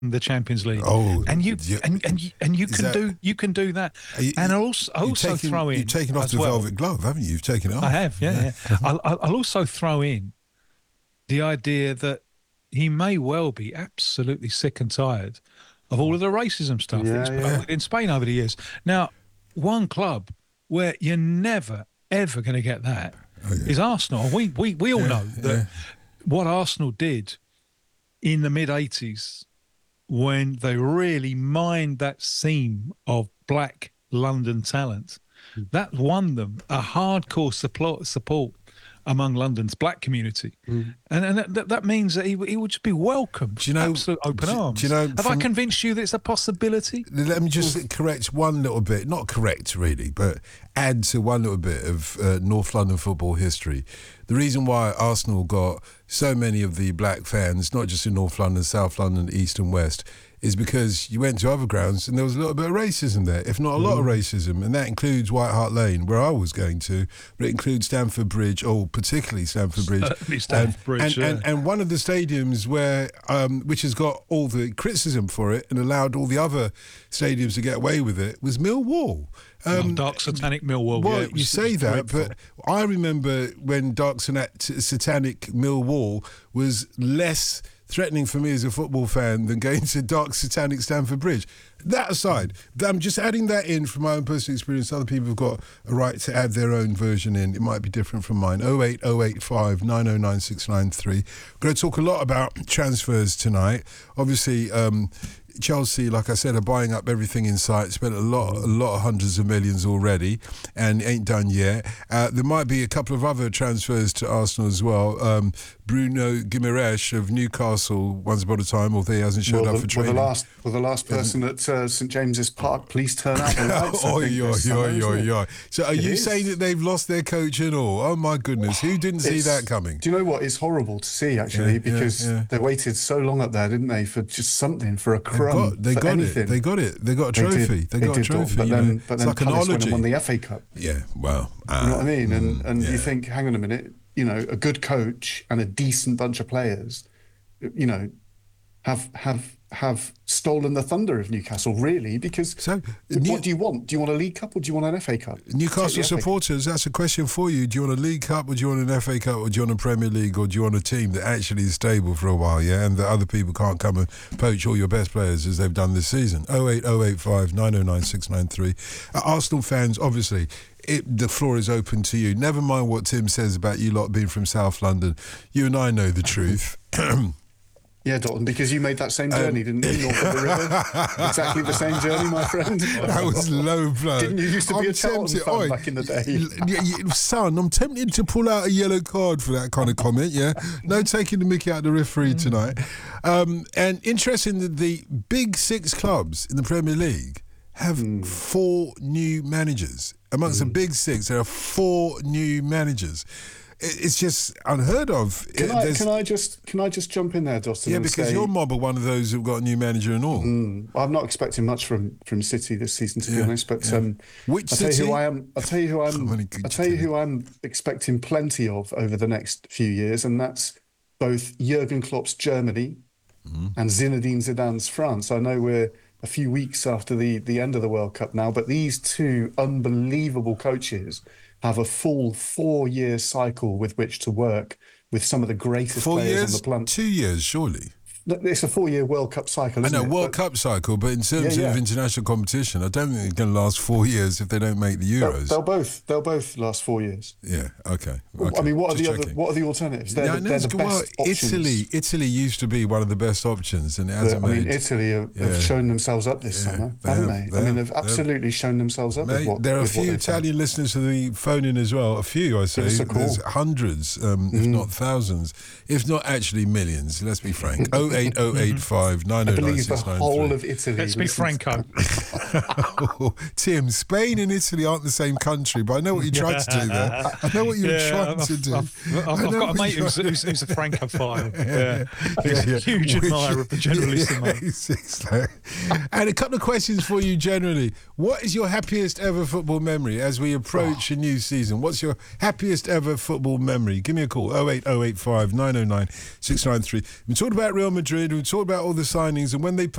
the Champions League. Oh, and you can do that. And I'll also throw in. You've taken off the velvet glove, haven't you? You've taken it off. I have, yeah. I'll also throw in the idea that he may well be absolutely sick and tired of all of the racism stuff in Spain over the years. Now, one club where you're never ever going to get that is Arsenal. We all know that what Arsenal did in the mid-'80s when they really mined that seam of black London talent, that won them a hardcore support among London's black community. And that means that he would just be welcomed, absolute open arms. Have I convinced you that it's a possibility? Let me just correct one little bit, not correct really, but add to one little bit of North London football history. The reason why Arsenal got so many of the black fans, not just in North London, South London, East and West, is because you went to other grounds and there was a little bit of racism there, if not a lot of racism, and that includes White Hart Lane, where I was going to, but it includes Stamford Bridge, or particularly Stamford Bridge. And one of the stadiums where, which has got all the criticism for it and allowed all the other stadiums to get away with it, was Millwall. Dark Satanic Millwall. Well, you say that, but I remember when Dark Satanic Millwall was less threatening for me as a football fan than going to Dark Satanic Stamford Bridge. That aside, I'm just adding that in from my own personal experience. Other people have got a right to add their own version in. It might be different from mine. 08085 909 693. We're going to talk a lot about transfers tonight. Obviously, Chelsea, like I said, are buying up everything in sight. Spent a lot of hundreds of millions already, and ain't done yet. There might be a couple of other transfers to Arsenal as well. Bruno Guimaraes of Newcastle, once upon a time, although he hasn't showed up for training. The last person at St James's Park, please turn out the lights. So are you saying that they've lost their coach and all? Oh my goodness, who didn't see that coming? Do you know what? It's horrible to see, actually, because they waited so long up there, didn't they, for just something, for a crumb, They got anything. They got it. They got a trophy. They got a trophy. But then like Palace went and won the FA Cup. Yeah, well, you know what I mean? And you think, hang on a minute, a good coach and a decent bunch of players, have stolen the thunder of Newcastle, really, because what do you want? Do you want a League Cup or do you want an FA Cup? Newcastle supporters, that's a question for you. Do you want a League Cup or do you want an FA Cup or do you want a Premier League or do you want a team that actually is stable for a while, and that other people can't come and poach all your best players as they've done this season? 08085 909 693. Arsenal fans, obviously, the floor is open to you. Never mind what Tim says about you lot being from South London. You and I know the truth. Yeah, Dalton, because you made that same journey, didn't you, north of the river? Exactly the same journey, my friend. That was low blow. Didn't you used to be a Charlton fan back in the day? Son, I'm tempted to pull out a yellow card for that kind of comment, No taking the mickey out of the referee tonight. And interesting that the big six clubs in the Premier League have 4 new managers. Amongst the big six, there are 4 new managers. It's just unheard of. Can I just jump in there, Dustin? Yeah, because your mob are one of those who've got a new manager and all. I'm not expecting much from City this season, to be honest. But which I'll City? I'll tell you who I'm expecting plenty of over the next few years, and that's both Jurgen Klopp's Germany and Zinedine Zidane's France. I know we're a few weeks after the end of the World Cup now, but these two unbelievable coaches have a full 4-year cycle with which to work with some of the greatest players on the planet. 2 years, surely. It's a 4-year World Cup cycle, isn't it? I know, World Cup cycle, but in terms of international competition, I don't think it's going to last 4 years if they don't make the Euros. They'll both last 4 years. Yeah, okay. I mean, what are the alternatives? They're the best options. Italy used to be one of the best options, and it hasn't made... Italy have shown themselves up this summer, haven't they? They've absolutely shown themselves up. There are a few Italian listeners to the phone in as well. A few, I say. There's hundreds, if not thousands, if not actually millions, let's be frank. 08085 909 I believe the whole of Italy. Let's be Franco. Tim, Spain and Italy aren't the same country, but I know what you tried to do there. I know what you're trying to do. I've got a mate who's a Francophile. He's a huge admirer of the Generalissimo. And a couple of questions for you generally. What is your happiest ever football memory as we approach a new season? What's your happiest ever football memory? Give me a call, 08085 909 693. We talked about Real Madrid, we talked about all the signings, and when they